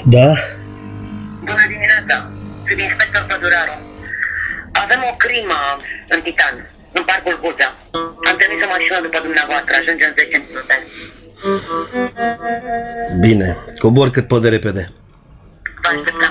Da? Bună dimineața, sunt inspector Păduraru. Avem o crimă în Titan, în parcul Buza. Am trimis o mașină după dumneavoastră, ajunge în 10 minute. Bine, cobor cât pot de repede. Vă așteptăm.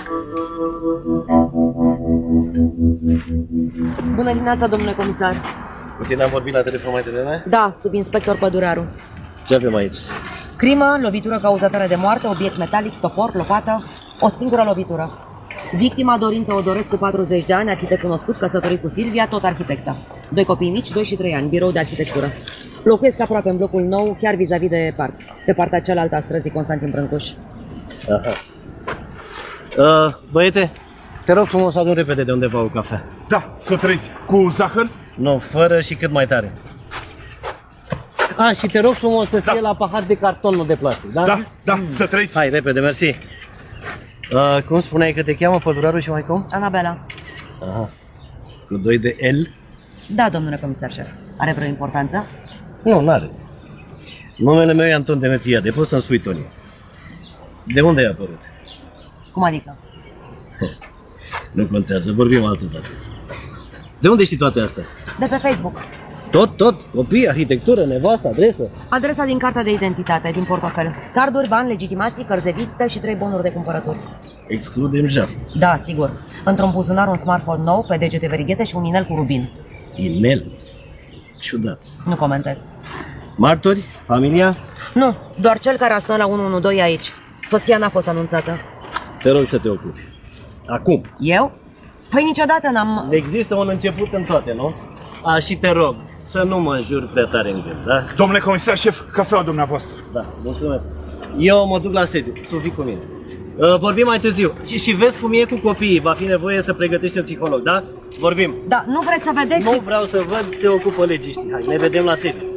Bună dimineața, domnule comisar. Cu tine am vorbit la telefon mai devreme? Da, subinspector Păduraru. Ce avem aici? Crimă, lovitură cauzatoare de moarte, obiect metalic, topor, lopată, o singură lovitură. Victima Dorin Teodorescu, 40 de ani, arhitect cunoscut, căsătorit cu Silvia, tot arhitectă. 2 copii mici, 2 și 3 ani, birou de arhitectură. Locuiesc aproape în blocul nou, chiar vis-a-vis de parc, pe partea cealaltă a străzii Constantin Brâncuș. Aha. Băiete, te rog frumos, adu-mi repede de undeva o cafea. Da, să trăiți. Cu zahăr? Nu, fără și cât mai tare. Și te rog frumos să fie la pahar de carton, nu de plastic, da? Da, să trăiți. Hai, repede, mersi. Cum spuneai că te cheamă Păduraru și mai cum? Anabela. Aha. Cu 2 de L? Da, domnule comisar șef. Are vreo importanță? Nu, n-are. Numele meu e Anton Demetriade, poți să-mi spui Toni. De unde ai apărut? Cum adică? Nu contează, vorbim altă dată. De unde știi toate astea? De pe Facebook. Tot? Copii, arhitectură, nevastă, adresă? Adresa din cartea de identitate, din portofel. Carduri, bani, legitimații, cărți de vizită și 3 bonuri de cumpărături. Excludem jaf. Da, sigur. Într-un buzunar un smartphone nou, pe degete verighete și un inel cu rubin. Inel? Ciudat. Nu comentez. Martori? Familia? Nu, doar cel care a sunat la 112 aici. Soția n-a fost anunțată. Te rog să te ocupi. Acum. Eu? Păi niciodată n-am... Există un început în toate, nu? Și te rog să nu mă înjuri prea tare în gând, da? Domnule comisar șef, cafeaua dumneavoastră. Da, mulțumesc. Eu mă duc la sediu, tu vii cu mine. Vorbim mai târziu. Și vezi cum e cu copiii, va fi nevoie să pregătești un psiholog, da? Vorbim. Da, nu vreți să vedeți? Nu vreau să văd, se ocupă legiștii. Hai, ne vedem la sediu.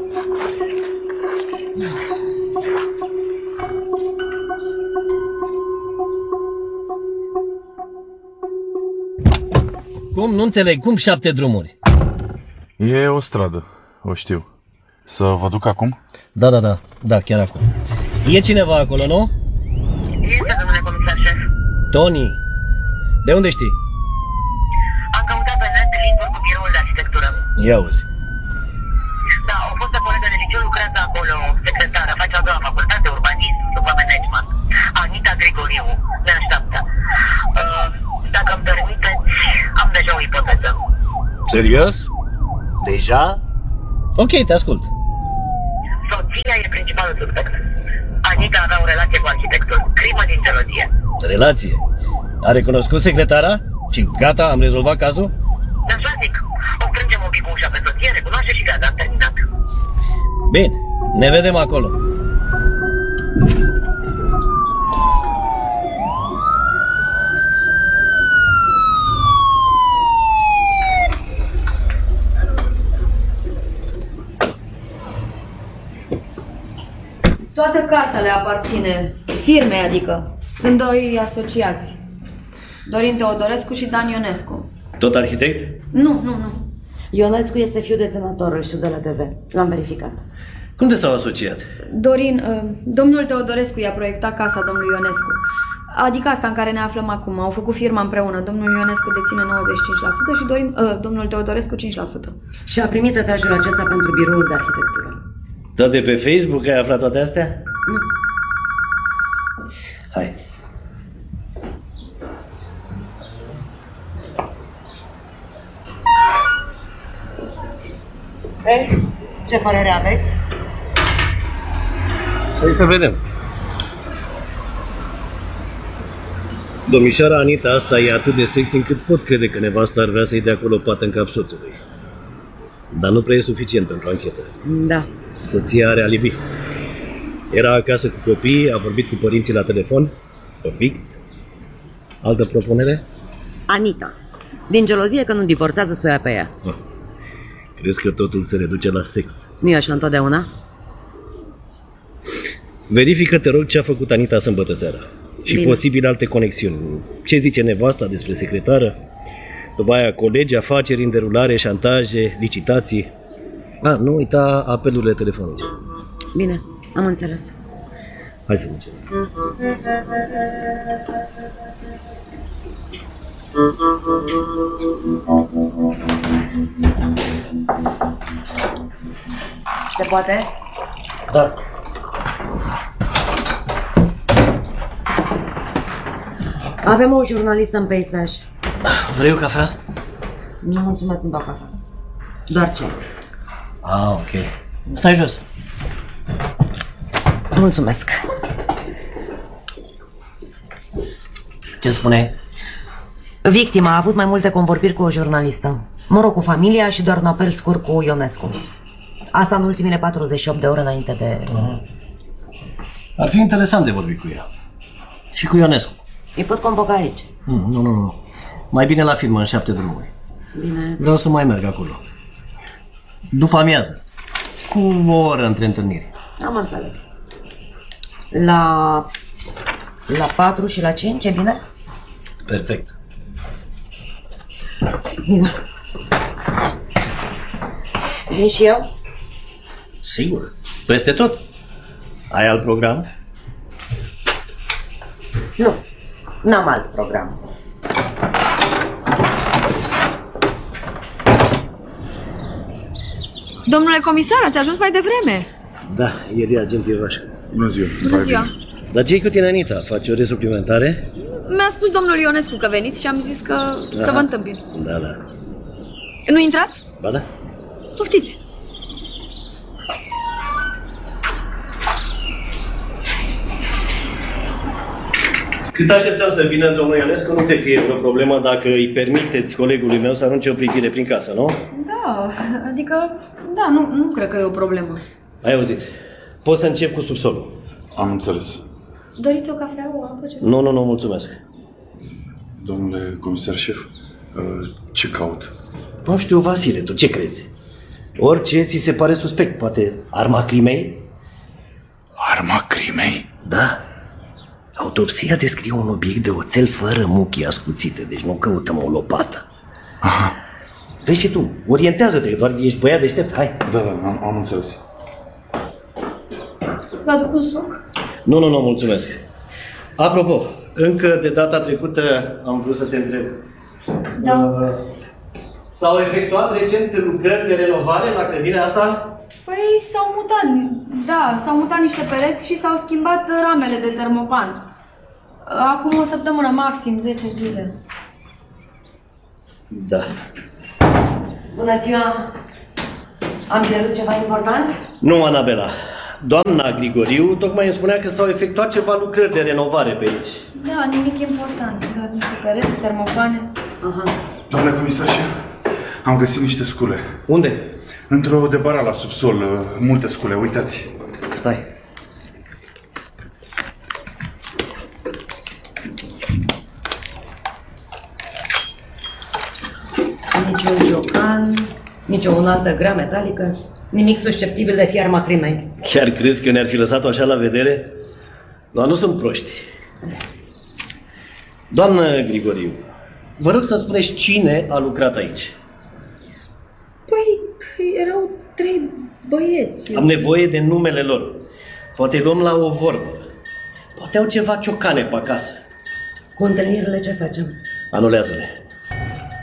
Cum? Nu înțeleg. Cum 7 drumuri? E o stradă, o știu. Să vă duc acum? Da, chiar acum. E cineva acolo, nu? Este, domnule comisar șef. Toni, de unde știi? Am căutat pe net link-uri cu biroul de arhitectură. Ia auzi. Da, o fostă colegă de liceu lucrează acolo, secretară, face a doua facultate, urbanism, după management. Anita Grigoriu ne așteaptă. Dacă îmi permiteți, am deja o ipoteză. Serios? Deja? Ok, te ascult. Soția e principalul suspect. Anita avea o relație cu arhitectul. Crimă din gelozie. Relație? A recunoscut secretara? Și gata, am rezolvat cazul? Așa zic. O strângem un pic cu ușa pe soție, recunoaște și gata, am terminat. Bine, ne vedem acolo. Toată casa le aparține firmei, adică. Sunt 2 asociați. Dorin Teodorescu și Dan Ionescu. Tot arhitect? Nu. Ionescu este fiu de senator, îl știu de la TV. L-am verificat. Cum de s-au asociat? Domnul Teodorescu i-a proiectat casa domnului Ionescu. Adică asta în care ne aflăm acum. Au făcut firma împreună. Domnul Ionescu deține 95% și domnul Teodorescu 5%. Și a primit etajul acesta pentru biroul de arhitectură. Tot de pe Facebook ai aflat toate astea? Nu. Hai. Ei, ce părere aveți? Hai să vedem. Domnișoara Anita asta e atât de sexy încât pot crede că nevasta ar vrea să-i dea acolo pată în cap soțului. Dar nu prea e suficient pentru anchetă. Da. Soția are alibi. Era acasă cu copiii, a vorbit cu părinții la telefon, pe fix. Altă propunere? Anita. Din gelozie că nu divorțează să o ia pe ea. Crezi că totul se reduce la sex? Nu e așa întotdeauna? Verifică, te rog, ce a făcut Anita sâmbătă seara. Și Bine. posibil alte conexiuni. Ce zice nevasta despre secretară? După aia colegi, afaceri în derulare, șantaje, licitații. Nu uita apelurile telefonice. Bine, am înțeles. Hai să mergem. Se poate? Da. Avem o jurnalistă în peisaj. Vrei o cafea? Nu, mulțumesc, nu dau cafea. Doar ce? Ah, ok. Stai jos. Mulțumesc. Ce spune? Victima a avut mai multe convorbiri cu o jurnalistă. Mă rog, cu familia și doar un apel scurt cu Ionescu. Asta în ultimile 48 de ore înainte de... Ar fi interesant de vorbit cu ea. Și cu Ionescu. Îi pot convoca aici. Nu. Mai bine la firmă, în 7 drumuri. Bine. Vreau să mai merg acolo. După amiază. Cu o oră între întâlniri. Am înțeles. La 4 și la 5, e bine? Perfect. Bine. Vin și eu? Sigur. Peste tot. Ai alt program? Nu. N-am alt program. Domnule comisar, ați ajuns mai devreme. Da, e agentul Iovașca. Bună ziua. Bună ziua. Dar ce-i cu tine, Anita? Faci ore suplimentare? Mi-a spus domnul Ionescu că veniți și am zis că să vă întâmpin. Da. Nu intrați? Ba da. Poftiți. Cât așteptăm să vină domnul Ionescu, nu cred că e vreo problemă dacă îi permiteți colegului meu să arunce o privire prin casă, nu? Da, adică, da, nu cred că e o problemă. Ai auzit. Poți să încep cu subsolul. Am înțeles. Doriți o cafea, o apă, ceva? Nu, mulțumesc. Domnule comisar șef, ce caut? Nu știu, Vasile, tu ce crezi? Orice ți se pare suspect, poate arma crimei? Arma crimei? Da. Autopsia descrie un obiect de oțel fără muchii ascuțite, deci nu căutăm o lopată. Aha. Vezi și tu, orientează-te, doar ești băiat deștept, hai. Da, am înțeles. Să vă aduc un suc? Nu, mulțumesc. Apropo, încă de data trecută am vrut să te întreb. Da. S-au efectuat recent lucrări de renovare la clădirea asta? Păi s-au mutat niște pereți și s-au schimbat ramele de termopan. Acum o săptămână, maxim 10 zile. Da. Bună ziua! Am pierdut ceva important? Nu, Anabela. Doamna Grigoriu tocmai îmi spunea că s-au efectuat ceva lucrări de renovare pe aici. Da, nimic important. Doar niște pereți, termopane. Aha. Domnule comisar șef, am găsit niște scule. Unde? Într-o debara la subsol, multe scule, uitați. Stai. Nici un ciocan, nici o unaltă grea metalică, nimic susceptibil de fi arma crimei. Chiar crezi că ne-ar fi lăsat-o așa la vedere? Dar nu sunt proști. Doamnă Grigoriu, vă rog să-mi spuneți cine a lucrat aici. Păi, erau 3 băieți. Am nevoie de numele lor. Poate luăm la o vorbă. Poate au ceva ciocane pe acasă. Cu întâlnirile ce facem? Anulează-le.